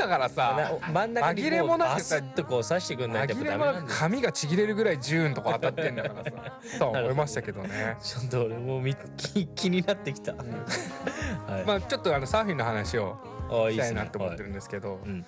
だからさ、 真ん中に紛れもなくバスッとこう刺してくんないとやっぱダ紛れもなくメなんだよ。 髪がちぎれるぐらいジューンとこ当たってんだからさとは思いましたけどね。 ちょっと俺も気になってきた。はい。 まあちょっとサーフィンの話をあ、いいしたいですね。 なと思ってるんですけど、 うん。